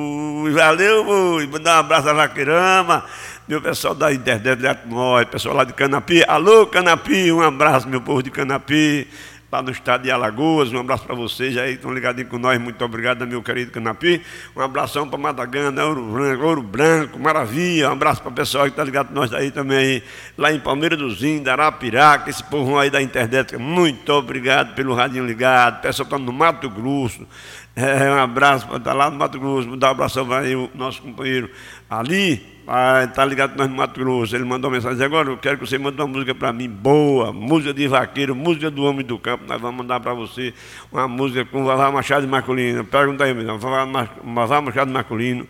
Valeu, mandar um abraço a Vaquerama, meu pessoal da internet, nós, pessoal lá de Canapi. Alô, Canapi, um abraço, meu povo de Canapi, lá no estado de Alagoas. Um abraço para vocês aí, estão ligadinhos com nós. Muito obrigado, meu querido Canapi. Um abração para Matagana, Ouro Branco, Maravilha. Um abraço para o pessoal que está ligado com nós aí também, lá em Palmeira dos Índios, Arapiraca, esse povo aí da internet. Muito obrigado pelo radinho ligado. O pessoal está no Mato Grosso. Um abraço para estar lá no Mato Grosso. Vou dar um abração para o nosso companheiro ali, está ligado com nós no Mato Grosso. Ele mandou uma mensagem: agora eu quero que você mande uma música para mim boa, música de vaqueiro, música do homem do campo. Nós vamos mandar para você uma música com Vavá Machado de Marcolino. Pergunta aí, Vavá Machado de Marcolino,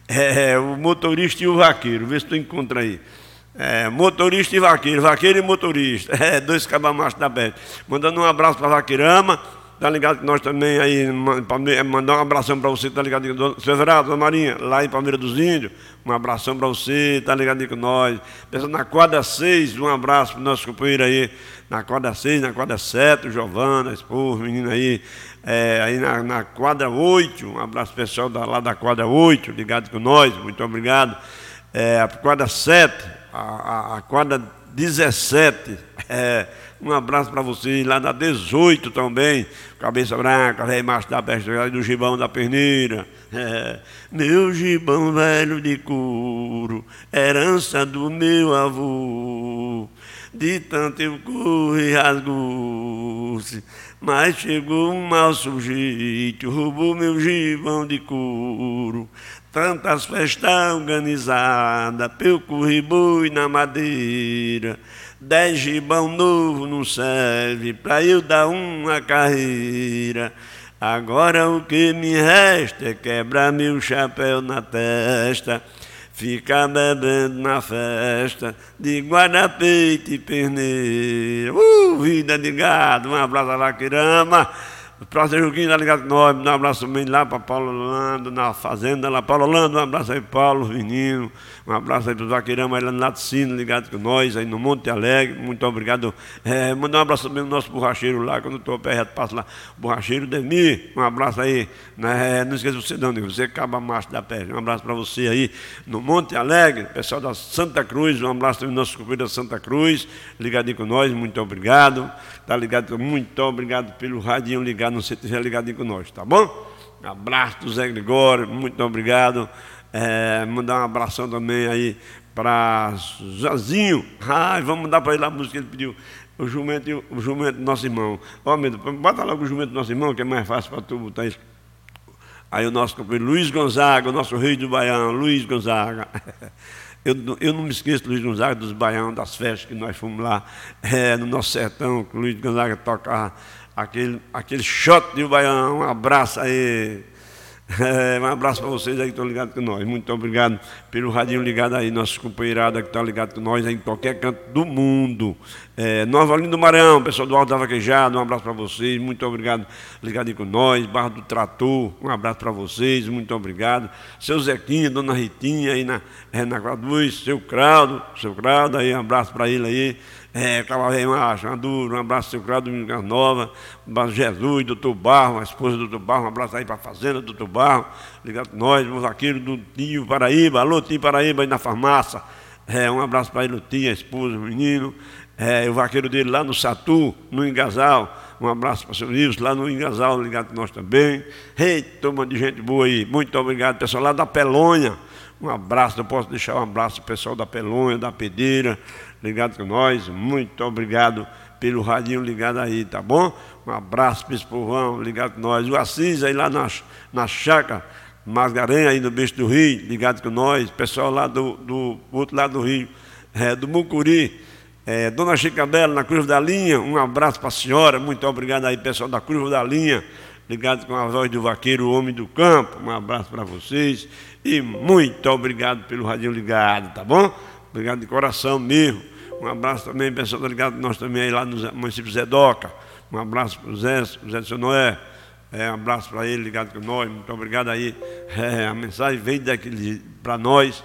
o motorista e o vaqueiro. Vê se tu encontra aí. Motorista e vaqueiro, vaqueiro e motorista, dois cabamachos da Bete. Mandando um abraço para a Vaquerama. Tá ligado que nós também aí, mandar um abração para você, tá ligado? Seu Everaldo, Dona Marinha, lá em Palmeira dos Índios, um abração para você, tá ligado com nós. Pessoal na quadra 6, um abraço para o nosso companheiro aí, na quadra 6, na quadra 7, o Giovana, esse povo, menino aí. Aí na quadra 8, um abraço pessoal lá da quadra 8, ligado com nós, muito obrigado. A quadra 7, a quadra 17, um abraço para vocês lá na 18 também, Cabeça Branca, Rei Macho da Peste, do Gibão da Perneira. Meu gibão velho de couro, herança do meu avô, de tanto eu corri rasgou-se, mas chegou um mau sujeito, roubou meu gibão de couro. Tantas festas organizadas, eu corri boi na madeira. 10 gibão novo não serve pra eu dar uma carreira. Agora o que me resta é quebrar meu chapéu na testa, ficar bebendo na festa de guarda-peito e perneira. Vida de gado, um abraço a Vaquerama. O próximo Juquinho tá ligado com nós. Um abraço também lá para Paulo Orlando, na fazenda lá. Paulo Orlando, um abraço aí, Paulo, menino. Um abraço aí para os Vaquerama, aí lá no Laticínio, ligado com nós, aí no Monte Alegre. Muito obrigado. Mandar um abraço também ao nosso borracheiro lá, quando eu estou perto, passo lá. Borracheiro Demir, um abraço aí. Não esqueça você não, você acaba macho da peste. Um abraço para você aí no Monte Alegre, pessoal da Santa Cruz. Um abraço também ao nosso companheiro da Santa Cruz, ligadinho com nós, muito obrigado. Tá ligado? Muito obrigado pelo radinho ligado. Não sei se estiver ligadinho com nós, tá bom? Um abraço do Zé Gregório, muito obrigado. Mandar um abração também aí para Zazinho. Vamos dar para ele a música que ele pediu. O jumento do nosso irmão. Meu Deus, bota logo o jumento do nosso irmão, que é mais fácil para tu botar isso. Aí o nosso companheiro Luiz Gonzaga, o nosso rei do Baião, Luiz Gonzaga. Eu não me esqueço do Luiz Gonzaga, dos Baião, das festas que nós fomos lá no nosso sertão, que o Luiz Gonzaga tocava aquele shot de Baião. Um abraço aí. Um abraço para vocês aí que estão ligados com nós. Muito obrigado pelo radinho ligado aí, nosso companheirada que está ligado com nós aí em qualquer canto do mundo. Nova Olinda do Maranhão, pessoal do Alto da Vaquejada, um abraço para vocês. Muito obrigado ligadinho com nós. Barra do Trator, um abraço para vocês. Muito obrigado. Seu Zequinha, Dona Ritinha aí na Quadruz, seu Craudo aí, um abraço para ele aí. Cavalinho Macho, Maduro, um abraço seu Craudo, Domingo Nova, Jesus, Doutor Barro, a esposa do Doutor Barro, um abraço aí para a fazenda, Doutor Barro, ligado com nós, o vaqueiro do Tio Paraíba, alô Tio Paraíba aí na farmácia, um abraço para ele, o Tio, a esposa, o menino, o vaqueiro dele lá no Satu, no Engasal, um abraço para o seu Nilson lá no Engasal, ligado com nós também. Toma de gente boa aí, muito obrigado, pessoal lá da Pelonha. Um abraço, não posso deixar um abraço para o pessoal da Pelonha, da Pedeira, ligado com nós. Muito obrigado pelo radinho ligado aí, tá bom? Um abraço para esse povão ligado com nós. O Assis aí lá na chácara Mascarenha, aí no Beijo do Rio, ligado com nós. Pessoal lá do outro lado do Rio, do Mucuri, Dona Chicabela na Curva da Linha. Um abraço para a senhora, muito obrigado aí, pessoal da Curva da Linha, ligado com a voz do vaqueiro, o homem do campo. Um abraço para vocês e muito obrigado pelo radinho ligado, tá bom? Obrigado de coração mesmo. Um abraço também, pessoal ligado nós também aí lá no município Zedoca. Um abraço para o Zé do Seu Noé. Um abraço para ele ligado com nós. Muito obrigado aí. A mensagem veio daqui para nós.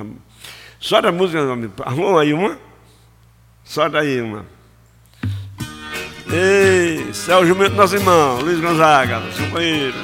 Só da música, arrumou aí uma? Só daí uma. Ei, Céu Jumento, nosso irmão, Luiz Gonzaga, nosso companheiro.